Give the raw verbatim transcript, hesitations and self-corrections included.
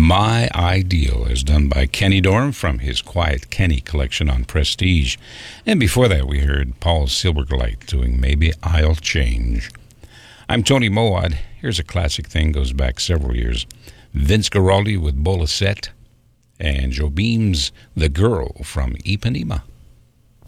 My Ideal, as done by Kenny Dorham from his Quiet Kenny collection on Prestige. And before that, we heard Paul Silverglide doing Maybe I'll Change. I'm Tony Mowat. Here's a classic thing, goes back several years. Vince Guaraldi with Bolasette and Joe Beam's The Girl from Ipanema.